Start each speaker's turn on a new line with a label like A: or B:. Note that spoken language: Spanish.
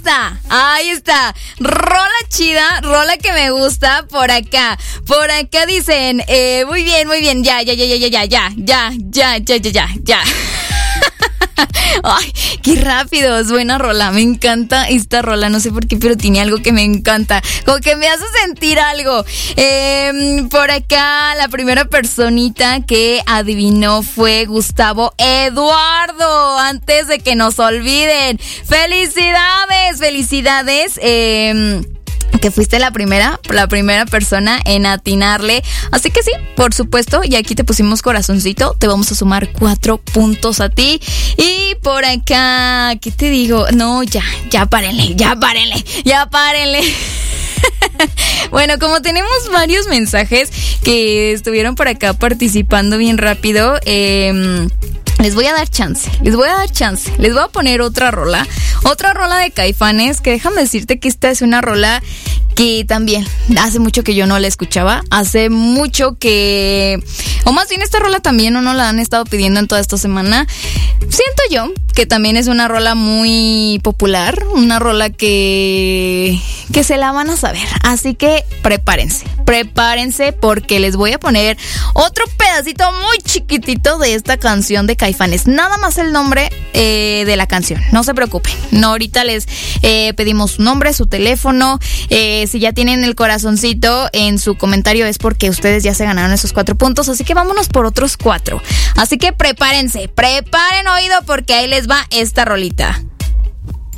A: Ahí está. Rola chida, rola que me gusta por acá. Por acá dicen, muy bien, ya. Ay, qué rápido, es buena rola, me encanta esta rola, no sé por qué, pero tiene algo que me encanta, como que me hace sentir algo. Por acá la primera personita que adivinó fue Gustavo Eduardo, antes de que nos olviden. Felicidades, que fuiste la primera persona en atinarle. Así que sí, por supuesto, y aquí te pusimos corazoncito, te vamos a sumar 4 puntos a ti. Y por acá, ¿qué te digo? No, ya párenle. Bueno, como tenemos varios mensajes que estuvieron por acá participando bien rápido, les voy a dar chance. Les voy a poner otra rola de Caifanes, que déjame decirte que esta es una rola que también hace mucho que yo no la escuchaba, hace mucho que, o más bien esta rola también no la han estado pidiendo en toda esta semana. Siento yo que también es una rola muy popular, una rola que se la van a saber, así que prepárense porque les voy a poner otro pedacito muy chiquitito de esta canción de Caifanes, nada más el nombre de la canción, no se preocupen, no, ahorita les pedimos su nombre, su teléfono, si ya tienen el corazoncito en su comentario es porque ustedes ya se ganaron esos 4 puntos, así que vámonos por otros 4, así que preparen oído porque ahí les va esta rolita.